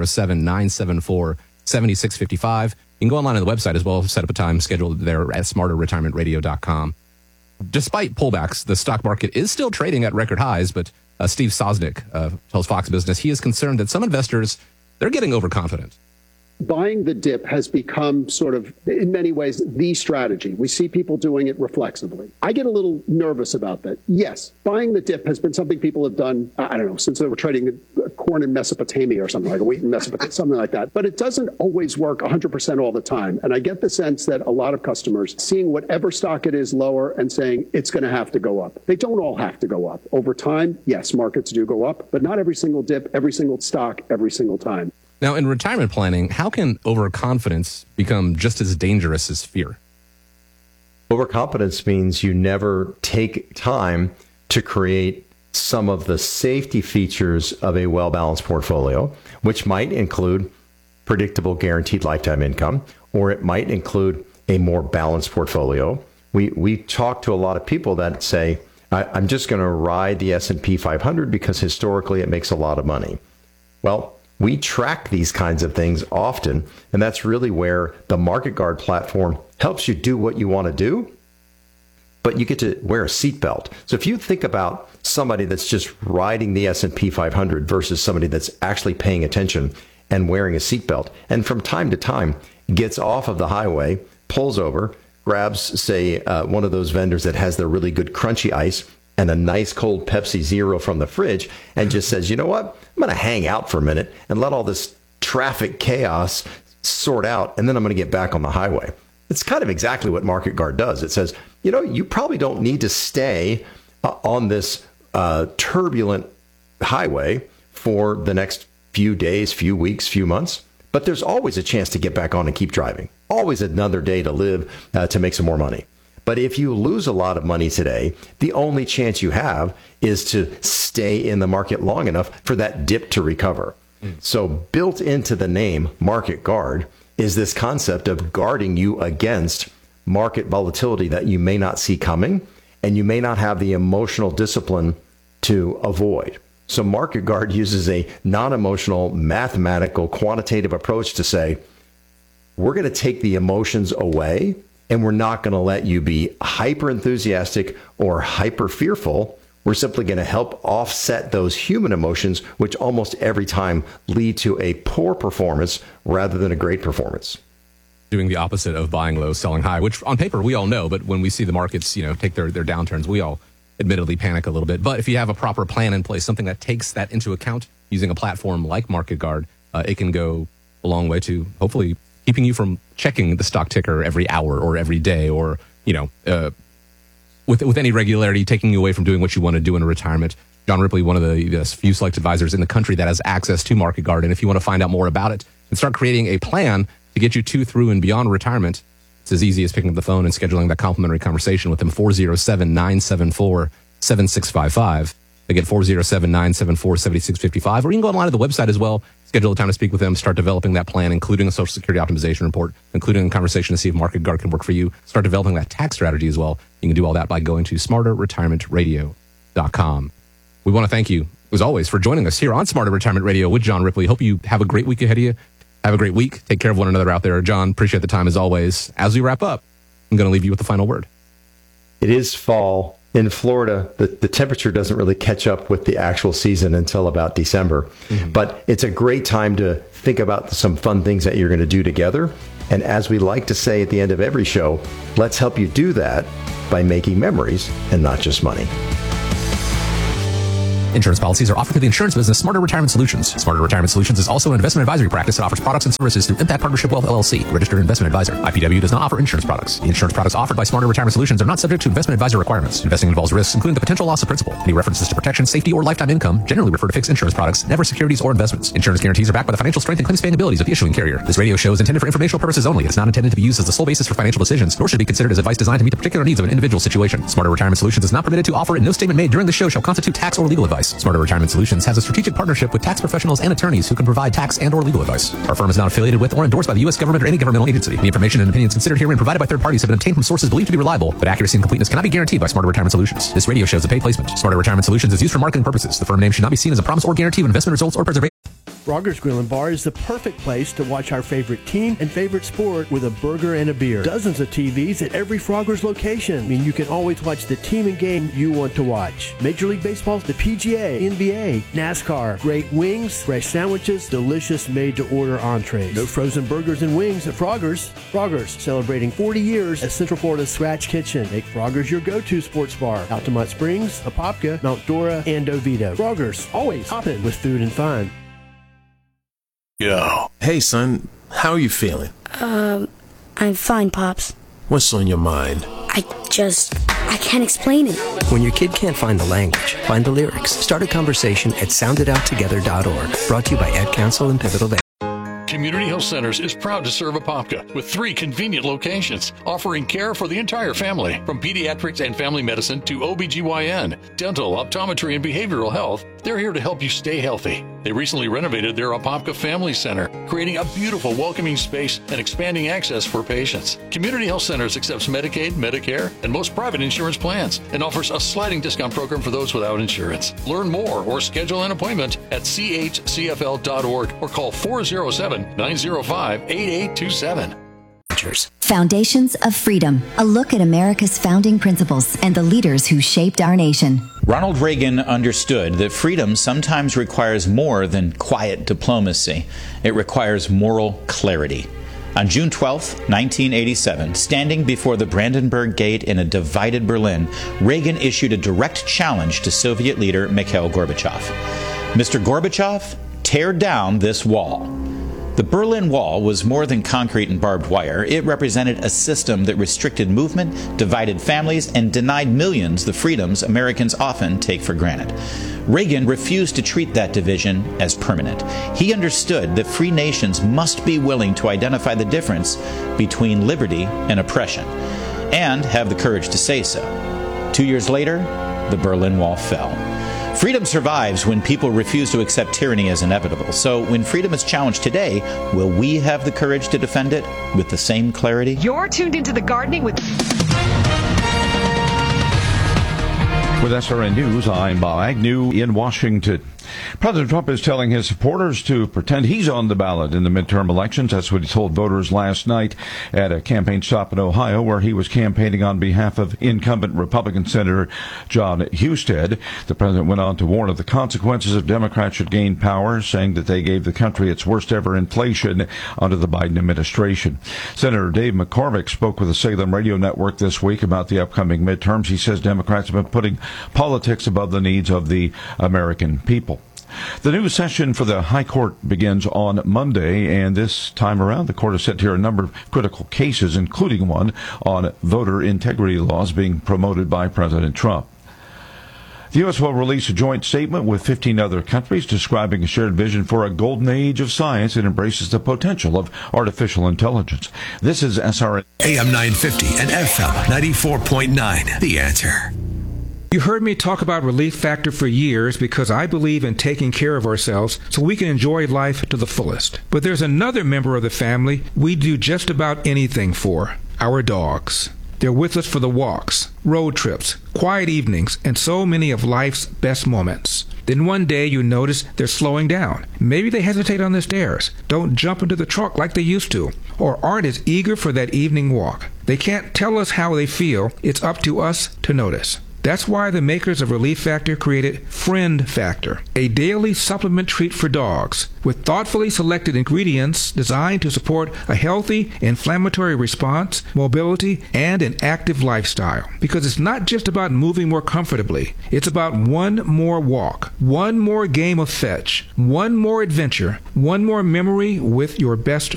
407-974-7655. You can go online on the website as well, set up a time scheduled there at smarterretirementradio.com. Despite pullbacks, the stock market is still trading at record highs, but Steve Sosnick tells Fox Business he is concerned that some investors, they're getting overconfident. Buying the dip has become sort of, in many ways, the strategy. We see people doing it reflexively. I get a little nervous about that. Yes, buying the dip has been something people have done, I don't know, since they were trading corn in Mesopotamia or something like wheat in Mesopotamia, something like that. But it doesn't always work 100% all the time. And I get the sense that a lot of customers seeing whatever stock it is lower and saying it's going to have to go up. They don't all have to go up. Over time, yes, markets do go up, but not every single dip, every single stock, every single time. Now, in retirement planning, how can overconfidence become just as dangerous as fear? Overconfidence means you never take time to create some of the safety features of a well-balanced portfolio, which might include predictable guaranteed lifetime income, or it might include a more balanced portfolio. We talk to a lot of people that say, I'm just going to ride the S&P 500 because historically it makes a lot of money. Well, we track these kinds of things often, and that's really where the Market Guard platform helps you do what you want to do, but you get to wear a seatbelt. So if you think about somebody that's just riding the S&P 500 versus somebody that's actually paying attention and wearing a seatbelt, and from time to time gets off of the highway, pulls over, grabs, say, one of those vendors that has the really good crunchy ice and a nice cold Pepsi Zero from the fridge, and just says, you know what, I'm going to hang out for a minute and let all this traffic chaos sort out, and then I'm going to get back on the highway. It's kind of exactly what Market Guard does. It says, you know, you probably don't need to stay on this turbulent highway for the next few days, few weeks, few months, but there's always a chance to get back on and keep driving. Always another day to live to make some more money. But if you lose a lot of money today, the only chance you have is to stay in the market long enough for that dip to recover. So built into the name Market Guard is this concept of guarding you against market volatility that you may not see coming and you may not have the emotional discipline to avoid. So Market Guard uses a non-emotional, mathematical, quantitative approach to say, we're going to take the emotions away, and we're not going to let you be hyper enthusiastic or hyper fearful. We're simply going to help offset those human emotions, which almost every time lead to a poor performance rather than a great performance. Doing the opposite of buying low, selling high, which on paper we all know, but when we see the markets, take their downturns, we all admittedly panic a little bit. But if you have a proper plan in place, something that takes that into account using a platform like Market Guard, it can go a long way to hopefully keeping you from checking the stock ticker every hour or every day, or, with any regularity, taking you away from doing what you want to do in retirement. John Ripley, one of the few select advisors in the country that has access to Market Guard. And if you want to find out more about it and start creating a plan to get you to, through, and beyond retirement. It's as easy as picking up the phone and scheduling that complimentary conversation with them, 407-974-7655. Again, 407-974-7655. Or you can go online to the website as well, schedule a time to speak with them, start developing that plan, including a Social Security optimization report, including a conversation to see if Market Guard can work for you. Start developing that tax strategy as well. You can do all that by going to smarterretirementradio.com. We want to thank you, as always, for joining us here on Smarter Retirement Radio with John Ripley. Hope you have a great week ahead of you. Have a great week. Take care of one another out there. John, appreciate the time as always. As we wrap up, I'm going to leave you with the final word. It is fall. In Florida, the temperature doesn't really catch up with the actual season until about December. Mm-hmm. But it's a great time to think about some fun things that you're going to do together. And as we like to say at the end of every show, let's help you do that by making memories and not just money. Insurance policies are offered through the insurance business Smarter Retirement Solutions. Smarter Retirement Solutions is also an investment advisory practice that offers products and services through Impact Partnership Wealth LLC, registered investment advisor. IPW does not offer insurance products. The insurance products offered by Smarter Retirement Solutions are not subject to investment advisor requirements. Investing involves risks, including the potential loss of principal. Any references to protection, safety, or lifetime income generally refer to fixed insurance products, never securities or investments. Insurance guarantees are backed by the financial strength and claims paying abilities of the issuing carrier. This radio show is intended for informational purposes only. It is not intended to be used as the sole basis for financial decisions, nor should it be considered as advice designed to meet the particular needs of an individual situation. Smarter Retirement Solutions is not permitted to offer, and no statement made during the show shall constitute tax or legal advice. Smarter Retirement Solutions has a strategic partnership with tax professionals and attorneys who can provide tax and or legal advice. Our firm is not affiliated with or endorsed by the U.S. government or any governmental agency. The information and opinions considered herein provided by third parties have been obtained from sources believed to be reliable, but accuracy and completeness cannot be guaranteed by Smarter Retirement Solutions. This radio show is a paid placement. Smarter Retirement Solutions is used for marketing purposes. The firm name should not be seen as a promise or guarantee of investment results or preservation. Frogger's Grill and Bar is the perfect place to watch our favorite team and favorite sport with a burger and a beer. Dozens of TVs at every Frogger's location. I mean, you can always watch the team and game you want to watch. Major League Baseball, the PGA, NBA, NASCAR, great wings, fresh sandwiches, delicious made-to-order entrees. No frozen burgers and wings at Frogger's. Frogger's, celebrating 40 years as Central Florida's Scratch Kitchen. Make Frogger's your go-to sports bar. Altamont Springs, Apopka, Mount Dora, and Oviedo. Frogger's, always hopping with food and fun. Yo. Hey, son. How are you feeling? I'm fine, Pops. What's on your mind? I can't explain it. When your kid can't find the language, find the lyrics. Start a conversation at sounditouttogether.org. Brought to you by Ad Council and Pivotal Dance. Community Health Centers is proud to serve Apopka with 3 convenient locations, offering care for the entire family, from pediatrics and family medicine to OBGYN, dental, optometry, and behavioral health. They're here to help you stay healthy. They recently renovated their Apopka Family Center, creating a beautiful, welcoming space and expanding access for patients. Community Health Centers accepts Medicaid, Medicare, and most private insurance plans, and offers a sliding discount program for those without insurance. Learn more or schedule an appointment at chcfl.org or call 407-905-8827. Foundations of Freedom, a look at America's founding principles and the leaders who shaped our nation. Ronald Reagan understood that freedom sometimes requires more than quiet diplomacy. It requires moral clarity. On June 12, 1987, standing before the Brandenburg Gate in a divided Berlin, Reagan issued a direct challenge to Soviet leader Mikhail Gorbachev. Mr. Gorbachev, tear down this wall. The Berlin Wall was more than concrete and barbed wire. It represented a system that restricted movement, divided families, and denied millions the freedoms Americans often take for granted. Reagan refused to treat that division as permanent. He understood that free nations must be willing to identify the difference between liberty and oppression, and have the courage to say so. 2 years later, the Berlin Wall fell. Freedom survives when people refuse to accept tyranny as inevitable. So when freedom is challenged today, will we have the courage to defend it with the same clarity? You're tuned into The Gardening with SRN News, I'm Bob Agnew in Washington. President Trump is telling his supporters to pretend he's on the ballot in the midterm elections. That's what he told voters last night at a campaign stop in Ohio, where he was campaigning on behalf of incumbent Republican Senator John Husted. The president went on to warn of the consequences if Democrats should gain power, saying that they gave the country its worst ever inflation under the Biden administration. Senator Dave McCormick spoke with the Salem Radio Network this week about the upcoming midterms. He says Democrats have been putting politics above the needs of the American people. The new session for the High Court begins on Monday, and this time around the court is set to hear a number of critical cases, including one on voter integrity laws being promoted by President Trump. The U.S. will release a joint statement with 15 other countries describing a shared vision for a golden age of science that embraces the potential of artificial intelligence. This is SRN. AM 950 and FM 94.9. The Answer. You heard me talk about Relief Factor for years because I believe in taking care of ourselves so we can enjoy life to the fullest. But there's another member of the family we do just about anything for: our dogs. They're with us for the walks, road trips, quiet evenings, and so many of life's best moments. Then one day you notice they're slowing down. Maybe they hesitate on the stairs, don't jump into the truck like they used to, or aren't as eager for that evening walk. They can't tell us how they feel. It's up to us to notice. That's why the makers of Relief Factor created Friend Factor, a daily supplement treat for dogs with thoughtfully selected ingredients designed to support a healthy inflammatory response, mobility, and an active lifestyle. Because it's not just about moving more comfortably. It's about one more walk, one more game of fetch, one more adventure, one more memory with your best